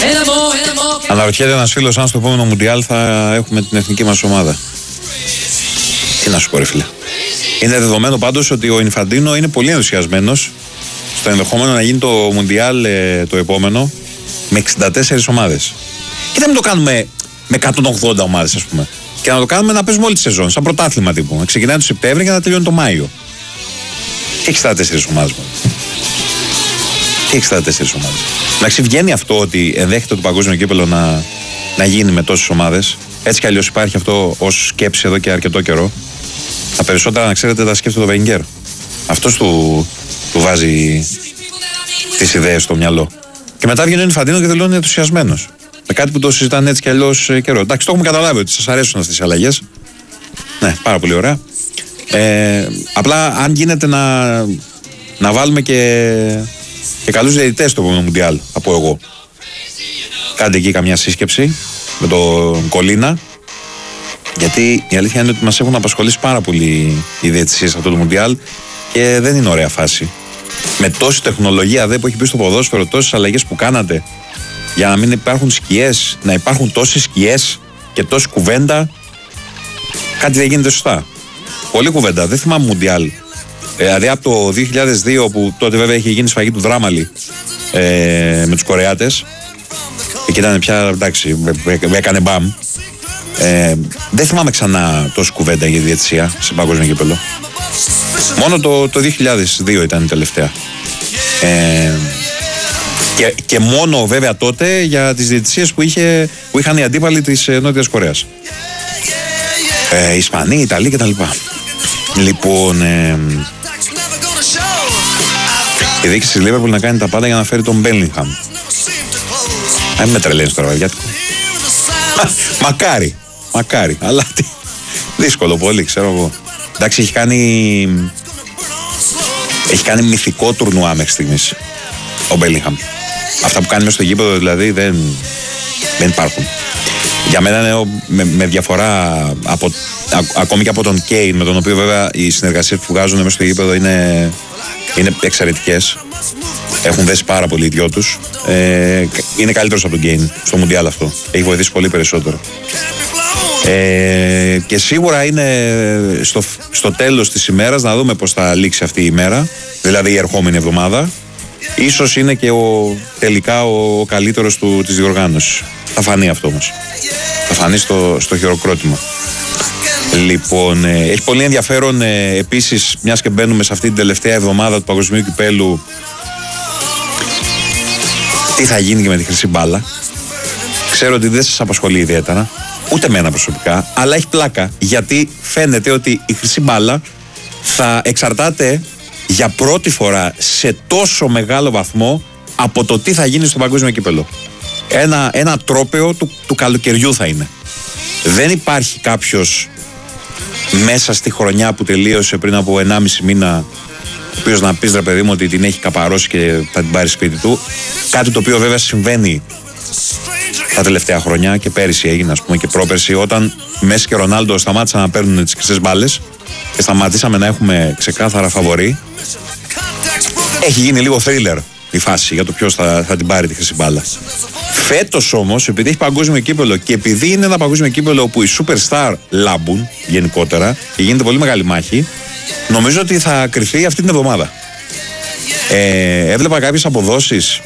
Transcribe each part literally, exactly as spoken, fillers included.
Αναρωτιέται ένας φίλος αν στο επόμενο Μουντιάλ θα έχουμε την εθνική μας ομάδα. Τι να σου πω, ρε φίλε. Είναι δεδομένο πάντως ότι ο Ινφαντίνο είναι πολύ ενθουσιασμένος στο ενδεχόμενο να γίνει το Μουντιάλ ε, το επόμενο με εξήντα τέσσερις ομάδες. Και δεν το κάνουμε με εκατόν ογδόντα ομάδες, ας πούμε. Και να το κάνουμε να παίζουμε όλη τη σεζόν, σαν πρωτάθλημα τύπου. Ξεκινάει το Σεπτέμβριο και να τελειώνει το Μάιο. Τι εξήντα τέσσερις ομάδες μόνο. Τι εξήντα τέσσερις ομάδες. Εντάξει, βγαίνει αυτό ότι ενδέχεται το παγκόσμιο κύπελλο να, να γίνει με τόσες ομάδες. Έτσι κι αλλιώς υπάρχει αυτό ως σκέψη εδώ και αρκετό καιρό. Τα περισσότερα, να ξέρετε, τα σκέφτεται το Βενγκέρ. Αυτός του, του βάζει τις ιδέες στο μυαλό. Και μετά βγαίνει ο Ινφαντίνο και δηλώνει ενθουσιασμένος. Με κάτι που το συζητάνε έτσι κι αλλιώς καιρό. Εντάξει, το έχουμε καταλάβει ότι σας αρέσουν αυτές οι αλλαγές. Ναι, πάρα πολύ ωραία. Ε, απλά αν γίνεται να, να βάλουμε και, και καλούς διαιτητές στο επόμενο Μουντιάλ, θα πω εγώ. Κάντε εκεί καμιά σύσκεψη με τον Κολίνα. Γιατί η αλήθεια είναι ότι μας έχουν απασχολήσει πάρα πολύ οι διαιτησίες σε αυτό το Μουντιάλ και δεν είναι ωραία φάση. Με τόση τεχνολογία δε που έχει μπει στο ποδόσφαιρο, τόσες αλλαγές που κάνατε, για να μην υπάρχουν σκιές, να υπάρχουν τόσες σκιές και τόση κουβέντα, κάτι δεν γίνεται σωστά. Πολλή κουβέντα, δεν θυμάμαι Μουντιάλ. Δηλαδή από το δύο χιλιάδες δύο, που τότε βέβαια είχε γίνει σφαγή του Δράμαλη ε, με τους Κορεάτες, εκεί ήταν πια, εντάξει, έκανε μπαμ. Ε, δεν θυμάμαι ξανά τόση κουβέντα για διαιτησία σε παγκόσμιο κύπελλο. Μόνο το, το δύο χιλιάδες δύο ήταν η τελευταία. Ε, και, και μόνο βέβαια τότε για τις διαιτησίες που, είχε, που είχαν οι αντίπαλοι της Νότιας Κορέας. Ε, Ισπανοί, Ιταλοί κτλ. Λοιπόν, ε, η διοίκηση της Λίβερπουλ να κάνει τα πάντα για να φέρει τον Μπέλιγχαμ. Αν με τρελαίνεις τώρα, βαριάτικο. Μακάρι, μακάρι, αλλά τι, δύσκολο πολύ, ξέρω εγώ. Εντάξει, έχει κάνει έχει κάνει μυθικό τουρνουά μέχρι στιγμής ο Μπέλιγχαμ. Αυτά που κάνει μέσα στο γήπεδο δηλαδή δεν, δεν υπάρχουν. Για μένα είναι με, με διαφορά από, α, ακόμη και από τον Κέιν, με τον οποίο βέβαια οι συνεργασίες που βγάζουν μέσα στο γήπεδο είναι, είναι εξαιρετικές. Έχουν δέσει πάρα πολύ οι δυο τους. Ε, είναι καλύτερος από τον Κέιν στο Μουντιάλ αυτό. Έχει βοηθήσει πολύ περισσότερο. Ε, και σίγουρα είναι στο, στο τέλος της ημέρας να δούμε πώς θα λήξει αυτή η ημέρα, δηλαδή η ερχόμενη εβδομάδα. Ίσως είναι και ο, τελικά ο, ο καλύτερος του, της διοργάνωσης. Θα φανεί αυτό όμως. Θα φανεί στο, στο χειροκρότημα. Λοιπόν, ε, έχει πολύ ενδιαφέρον ε, επίσης, μιας και μπαίνουμε σε αυτή την τελευταία εβδομάδα του Παγκοσμίου Κυπέλλου, τι θα γίνει και με τη χρυσή μπάλα. Ξέρω ότι δεν σας απασχολεί ιδιαίτερα, ούτε εμένα προσωπικά, αλλά έχει πλάκα γιατί φαίνεται ότι η χρυσή μπάλα θα εξαρτάται για πρώτη φορά σε τόσο μεγάλο βαθμό από το τι θα γίνει στο Παγκόσμιο Κύπελλο. Ένα, ένα τρόπαιο του, του καλοκαιριού θα είναι. Δεν υπάρχει κάποιος μέσα στη χρονιά που τελείωσε πριν από ενάμιση μήνα, ο οποίος να πεις, ρε παιδί μου, ότι την έχει καπαρώσει και θα την πάρει σπίτι του. Κάτι το οποίο βέβαια συμβαίνει τα τελευταία χρόνια και πέρυσι έγινε, ας πούμε, και πρόπερσι, όταν Μέση και Ρονάλντο σταμάτησαν να παίρνουν τις χρυσές μπάλες και σταματήσαμε να έχουμε ξεκάθαρα φαβορί. Έχει γίνει λίγο θρίλερ η φάση για το ποιος θα, θα την πάρει τη χρυσή μπάλα. Φέτος όμως, επειδή έχει παγκόσμιο κύπελλο και επειδή είναι ένα παγκόσμιο κύπελλο όπου οι superstar λάμπουν γενικότερα και γίνεται πολύ μεγάλη μάχη, νομίζω ότι θα κρυφθεί αυτή την εβδομάδα. Ε, έβλεπα κάποιες αποδόσεις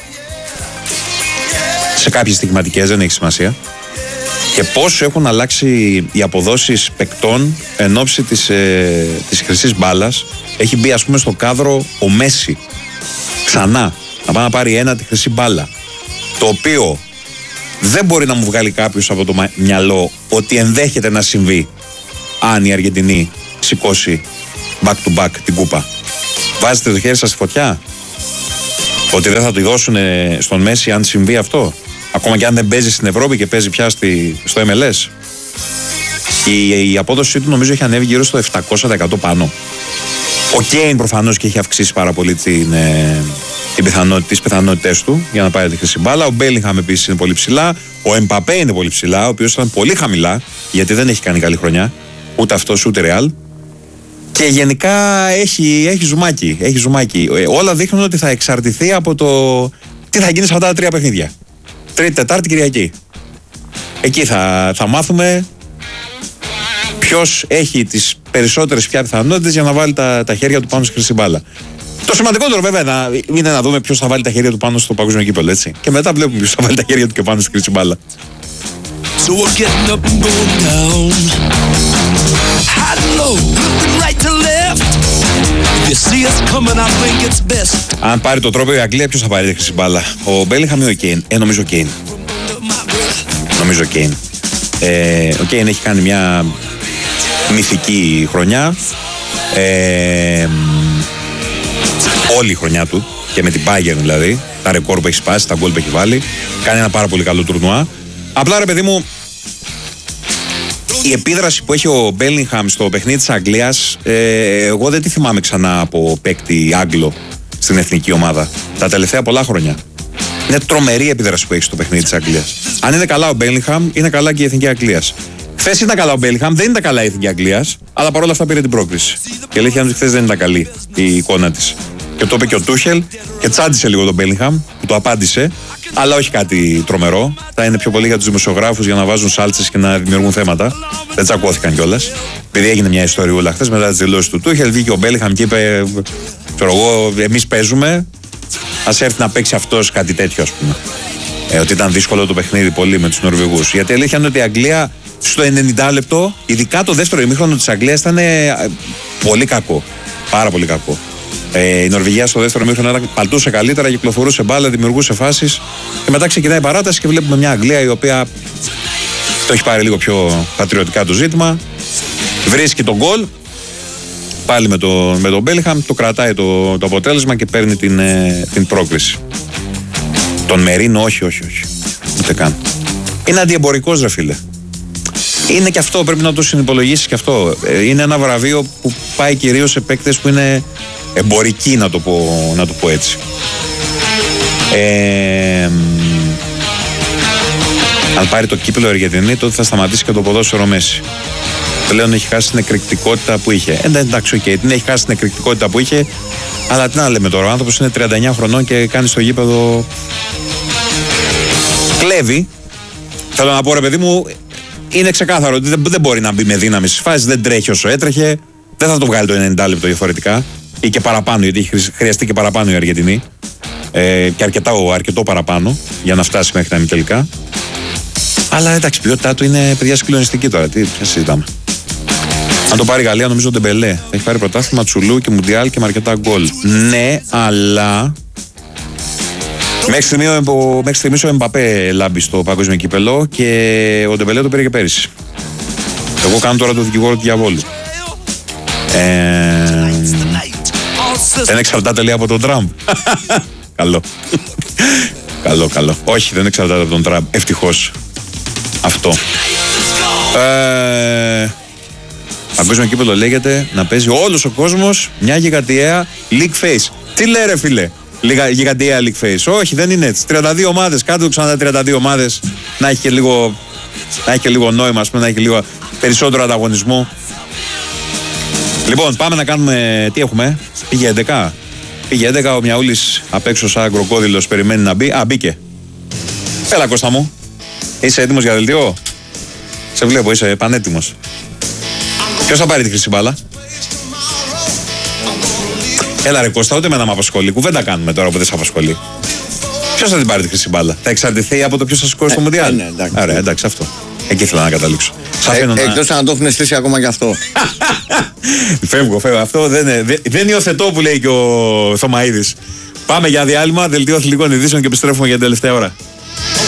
σε κάποιες στιγματικές, δεν έχει σημασία, και πώς έχουν αλλάξει οι αποδόσεις παικτών εν ώψη της, ε, της χρυσής μπάλας. Έχει μπει, ας πούμε, στο κάδρο ο Μέση ξανά να πάει να πάρει ένα τη χρυσή μπάλα, το οποίο δεν μπορεί να μου βγάλει κάποιος από το μυαλό ότι ενδέχεται να συμβεί αν η Αργεντινή σηκώσει back to back την κούπα. Βάζετε το χέρι σας στη φωτιά ότι δεν θα τη δώσουν στον Μέση αν συμβεί αυτό, ακόμα και αν δεν παίζει στην Ευρώπη και παίζει πια στη, στο εμ ελ ες. Η, η απόδοσή του νομίζω έχει ανέβει γύρω στο επτακόσια τοις εκατό πάνω. Ο Κέιν προφανώς και έχει αυξήσει πάρα πολύ την, ε, την πιθανότητα, τις πιθανότητες του για να πάρει τη χρυσή μπάλα. Ο Μπέλιγχαμ επίσης είναι πολύ ψηλά. Ο Εμπαπέ είναι πολύ ψηλά, ο οποίος ήταν πολύ χαμηλά γιατί δεν έχει κάνει καλή χρονιά. Ούτε αυτός ούτε Ρεάλ. Και γενικά έχει, έχει ζουμάκι. Έχει ζουμάκι. Ε, όλα δείχνουν ότι θα εξαρτηθεί από το τι θα γίνει σε αυτά τα τρία παιχνίδια. Τρίτη, Τετάρτη, Κυριακή. Εκεί θα, θα μάθουμε ποιος έχει τις περισσότερες πια πιθανότητες για να βάλει τα, τα χέρια του πάνω στη χρυσή μπάλα. Το σημαντικότερο βέβαια να, είναι να δούμε ποιος θα βάλει τα χέρια του πάνω στο παγκόσμιο κύπελλο, έτσι. Και μετά βλέπουμε ποιος θα βάλει τα χέρια του και πάνω στη χρυσή μπάλα. So we're getting up and going down. High and low, looking right to left. If you see us coming, I think it's best. Αν πάρει το τρόπο η Αγγλία, ποιος θα πάρει τη χρυσή μπάλα? Ο Μπέλιγχαμ ή ο Κέιν? Ε, νομίζω ο Κέιν. Νομίζω ο Κέιν. Ε, ο Κέιν έχει κάνει μια μυθική χρονιά. Ε, όλη η χρονιά του και με την Bayern δηλαδή. Τα ρεκόρ που έχει σπάσει, τα γκολ που έχει βάλει. Κάνει ένα πάρα πολύ καλό τουρνουά. Απλά ρε παιδί μου, η επίδραση που έχει ο Μπέλιγχαμ στο παιχνίδι της Αγγλίας, ε, εγώ δεν τη θυμάμαι ξανά από παίκτη Άγγλο στην εθνική ομάδα τα τελευταία πολλά χρόνια. Είναι τρομερή η επίδραση που έχει στο παιχνίδι της Αγγλίας. Αν είναι καλά ο Μπέλιγχαμ, είναι καλά και η εθνική Αγγλίας. Χθες ήταν καλά ο Μπέλιγχαμ, δεν ήταν καλά η εθνική Αγγλίας, αλλά παρόλα αυτά πήρε την πρόκριση. Και αλήθεια είναι ότι χθες δεν ήταν καλή η εικόνα της. Και το είπε και ο Τούχελ και τσάντισε λίγο τον Μπέλιγχαμ που το απάντησε, αλλά όχι κάτι τρομερό. Θα είναι πιο πολύ για τους δημοσιογράφους για να βάζουν σάλτσες και να δημιουργούν θέματα. Δεν τσακώθηκαν κιόλας. Επειδή έγινε μια ιστοριούλα χθες μετά τις δηλώσεις του Τούχελ, βγήκε ο Μπέλιγχαμ και είπε: ξέρω εγώ, εμείς παίζουμε. Ας έρθει να παίξει αυτός, κάτι τέτοιο, ας πούμε. Ε, ότι ήταν δύσκολο το παιχνίδι πολύ με τους Νορβηγούς. Γιατί η αλήθεια είναι ότι η Αγγλία στο ενενήντα λεπτό, ειδικά το δεύτερο ημίχρονο της Αγγλίας, ήταν πολύ κακό. Πάρα πολύ κακό. Ε, η Νορβηγία στο δεύτερο ημίχρονο παλτούσε καλύτερα, κυκλοφορούσε μπάλα, δημιουργούσε φάσεις. Και μετά ξεκινάει η παράταση και βλέπουμε μια Αγγλία η οποία το έχει πάρει λίγο πιο πατριωτικά το ζήτημα. Βρίσκει τον γκολ. Πάλι με, το, με τον Μπέλιγχαμ, το κρατάει το, το αποτέλεσμα και παίρνει την, ε, την πρόκριση. Τον Μερίνο, όχι, όχι, όχι. Ούτε καν. Είναι αντιεμπορικός, ρε φίλε. Είναι και αυτό, πρέπει να το συνυπολογίσεις και αυτό. Είναι ένα βραβείο που πάει κυρίως σε παίκτες που είναι εμπορικοί, να το πω, να το πω έτσι. Ε, αν πάρει το κύπελλο η Αργεντινή, τότε θα σταματήσει και το ποδόσφαιρο Μέση. Πλέον έχει χάσει την εκρηκτικότητα που είχε. Ε, εντάξει, οκ, okay, την έχει χάσει την εκρηκτικότητα που είχε, αλλά τι να λέμε τώρα. Ο άνθρωπος είναι τριάντα εννιά χρονών και κάνει στο γήπεδο. Κλέβει. Θέλω να πω, ρε παιδί μου, είναι ξεκάθαρο ότι δεν, δεν μπορεί να μπει με δύναμη στις φάσεις, δεν τρέχει όσο έτρεχε. Δεν θα το βγάλει το ενενήντα λεπτό διαφορετικά. Ή και παραπάνω, γιατί έχει χρειαστεί και παραπάνω η Αργεντινή. Ε, και αρκετά, αρκετό παραπάνω για να φτάσει μέχρι τα ημιτελικά. Αλλά εντάξει, η ποιότητά του είναι παιδιά συγκλονιστική τώρα. Τι συζητάμε. Αν το πάρει η Γαλλία, νομίζω ο Ντεμπελέ. Θα έχει πάρει πρωτάθλημα Τσουλού και Μουντιάλ και με αρκετά γκολ. Ναι, αλλά. Μέχρι στιγμή, ο, μέχρι στιγμής ο Εμπαπέ λάμπει στο παγκόσμιο κύπελλο και ο Ντεμπελέ το πήρε και πέρυσι. Εγώ κάνω τώρα το δικηγόρο του διαβόλου. Ε, δεν εξαρτάται λέει από τον Τραμπ. Καλό. Καλό, καλό. Όχι, δεν εξαρτάται από τον Τραμπ. Ευτυχώς. Αυτό. Ε, παγκόσμιο κύπελλο λέγεται να παίζει όλος ο κόσμος μια γιγαντιαία league face. Τι λέει ρε φίλε, γιγαντιαία league face? Όχι, δεν είναι έτσι. τριάντα δύο ομάδες, κάτω το ξανά τριάντα δύο ομάδες, να έχει και λίγο, να έχει και λίγο νόημα, ας πούμε, να έχει λίγο περισσότερο ανταγωνισμό. Λοιπόν, πάμε να κάνουμε. Τι έχουμε, πήγε έντεκα. Πήγε έντεκα, ο Μιαούλης απ' έξω σαν κροκόδιλος περιμένει να μπει. Α, μπήκε. Έλα Κώστα μου. Είσαι έτοιμος για δελτίο? Σε βλέπω, είσαι πανέτοιμος. Ποιος θα πάρει τη χρυσή μπάλα? Έλα ρε Κώστα, ούτε με να με απασχολεί. Κουβέντα κάνουμε τώρα που δεν σε απασχολεί. Ποιος θα την πάρει τη χρυσή μπάλα? Θα εξαρτηθεί από το ποιος θα σηκώσει το Μουντιάλ. Ναι, εντάξει. Άρα, εντάξει, αυτό. Εκεί ήθελα να καταλήξω. Ε, να... Εκτός αν το έχουν στήσει ακόμα και αυτό. Φεύγω, φεύγω. Αυτό δεν, δεν, δεν υιοθετώ που λέει και ο Θωμαΐδης. Πάμε για διάλειμμα, δελτίο αθλητικών ειδήσεων και επιστρέφουμε για την τελευταία ώρα.